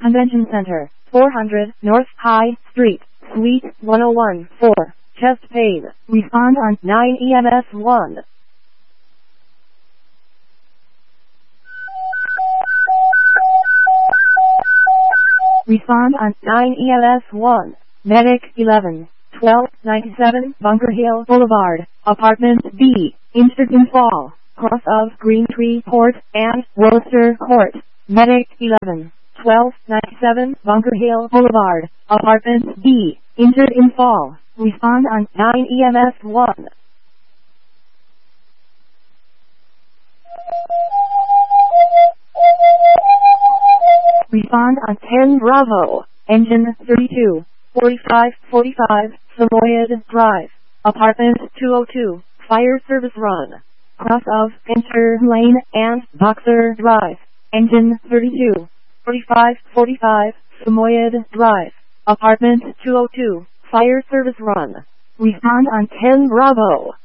Convention Center, 400 North High Street, Suite 101, 4, chest pain. Respond on 9 EMS 1. Respond on 9 EMS 1. Medic 11, 1297 Bunker Hill Boulevard, Apartment B, Inserton Fall, cross of Green Tree Court and Worcester Court. Medic 11, 1297 Bunker Hill Boulevard, Apartment B, Inserton Fall. Respond on 9 EMS 1. Respond on 10 Bravo, Engine 32, 4545, Samoyed Drive, Apartment 202, Fire Service Run, cross of Enter Lane and Boxer Drive, Engine 32, 4545, Samoyed Drive, Apartment 202, Fire Service Run. Respond on 10 Bravo.